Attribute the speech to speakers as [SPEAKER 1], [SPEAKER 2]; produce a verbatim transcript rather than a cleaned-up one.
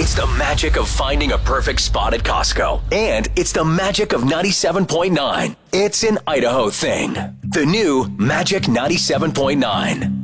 [SPEAKER 1] It's the magic of finding a perfect spot at Costco. And it's the magic of ninety-seven point nine. It's an Idaho thing. The new Magic ninety-seven point nine.